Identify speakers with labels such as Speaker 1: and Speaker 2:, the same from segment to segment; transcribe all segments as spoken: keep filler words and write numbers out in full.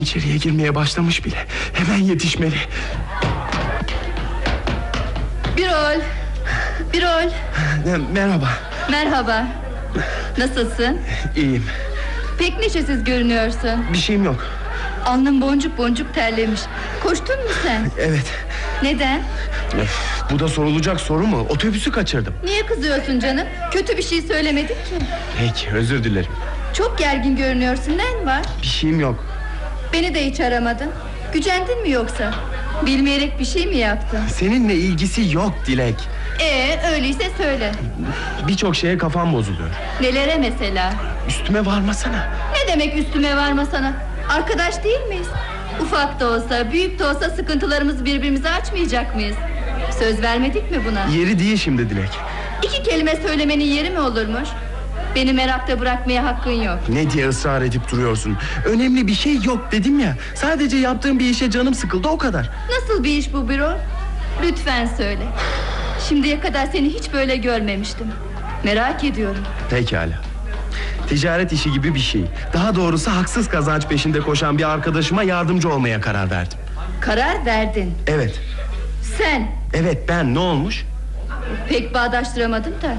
Speaker 1: İçeriye girmeye başlamış bile. Hemen yetişmeli.
Speaker 2: Birol. Birol.
Speaker 1: Merhaba.
Speaker 2: Merhaba. Nasılsın?
Speaker 1: İyiyim.
Speaker 2: Pek neşesiz görünüyorsun.
Speaker 1: Bir şeyim yok.
Speaker 2: Alnın boncuk boncuk terlemiş. Koştun mu sen?
Speaker 1: Evet.
Speaker 2: Neden?
Speaker 1: Öf, bu da sorulacak soru mu? Otobüsü kaçırdım.
Speaker 2: Niye kızıyorsun canım? Kötü bir şey söylemedik ki.
Speaker 1: Peki, özür dilerim.
Speaker 2: Çok gergin görünüyorsun. Ne var?
Speaker 1: Bir şeyim yok.
Speaker 2: Beni de hiç aramadın. Gücendin mi yoksa? Bilmeyerek bir şey mi yaptın?
Speaker 1: Seninle ilgisi yok Dilek.
Speaker 2: Ee, öyleyse söyle.
Speaker 1: Birçok şeye kafam bozuluyor.
Speaker 2: Nelere mesela?
Speaker 1: Üstüme varmasana.
Speaker 2: Ne demek üstüme varmasana? Arkadaş değil miyiz? Ufak da olsa, büyük de olsa sıkıntılarımızı birbirimize açmayacak mıyız? Söz vermedik mi buna?
Speaker 1: Yeri değil şimdi Dilek.
Speaker 2: İki kelime söylemenin yeri mi olurmuş? Beni merakta bırakmaya hakkın yok.
Speaker 1: Ne diye ısrar edip duruyorsun? Önemli bir şey yok dedim ya. Sadece yaptığım bir işe canım sıkıldı, o kadar.
Speaker 2: Nasıl bir iş bu Birol? Lütfen söyle. Şimdiye kadar seni hiç böyle görmemiştim. Merak ediyorum.
Speaker 1: Pekala. Ticaret işi gibi bir şey. Daha doğrusu haksız kazanç peşinde koşan bir arkadaşıma yardımcı olmaya karar verdim.
Speaker 2: Karar verdin.
Speaker 1: Evet.
Speaker 2: Sen.
Speaker 1: Evet, ben. Ne olmuş?
Speaker 2: Pek bağdaştıramadım da.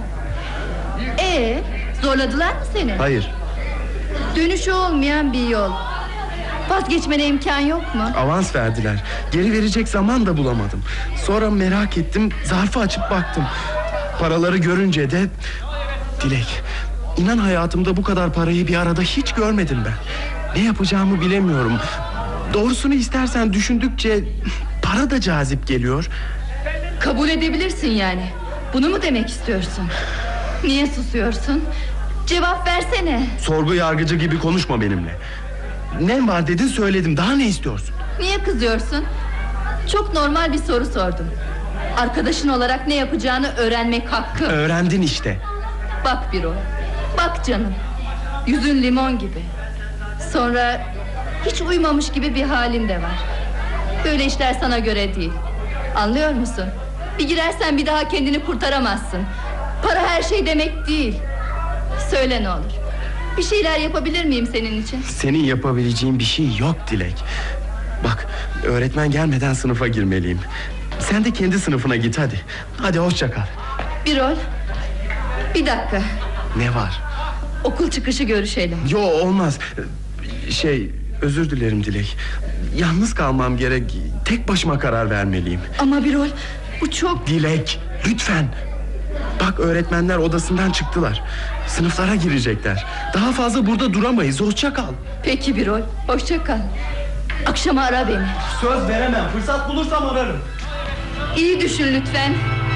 Speaker 2: Ee, zorladılar mı seni?
Speaker 1: Hayır.
Speaker 2: Dönüşü olmayan bir yol. Vazgeçmene imkan yok mu?
Speaker 1: Avans verdiler. Geri verecek zaman da bulamadım. Sonra merak ettim, zarfı açıp baktım. Paraları görünce de... Dilek, inan hayatımda bu kadar parayı bir arada hiç görmedim ben. Ne yapacağımı bilemiyorum. Doğrusunu istersen düşündükçe para da cazip geliyor.
Speaker 2: Kabul edebilirsin yani. Bunu mu demek istiyorsun? Niye susuyorsun? Cevap versene.
Speaker 1: Sorgu yargıcı gibi konuşma benimle. Ne var dedin, söyledim. Daha ne istiyorsun?
Speaker 2: Niye kızıyorsun? Çok normal bir soru sordum. Arkadaşın olarak ne yapacağını öğrenmek hakkı.
Speaker 1: Öğrendin işte.
Speaker 2: Bak Birol, bak canım. Yüzün limon gibi. Sonra hiç uymamış gibi bir halin de var. Böyle işler sana göre değil. Anlıyor musun? Bir girersen bir daha kendini kurtaramazsın. Para her şey demek değil. Söyle ne olur. Bir şeyler yapabilir miyim senin için?
Speaker 1: Senin yapabileceğin bir şey yok Dilek. Bak, öğretmen gelmeden sınıfa girmeliyim. Sen de kendi sınıfına git hadi. Hadi hoşça kal.
Speaker 2: Birol, bir dakika.
Speaker 1: Ne var?
Speaker 2: Okul çıkışı görüşelim.
Speaker 1: Yo, olmaz. Şey, özür dilerim Dilek. Yalnız kalmam gerek. Tek başıma karar vermeliyim.
Speaker 2: Ama Birol, bu çok...
Speaker 1: Dilek, lütfen. Bak, öğretmenler odasından çıktılar. Sınıflara girecekler. Daha fazla burada duramayız, hoşça kal.
Speaker 2: Peki Birol, hoşça kal. Akşama ara beni.
Speaker 1: Söz veremem, fırsat bulursam ararım.
Speaker 2: İyi düşün lütfen.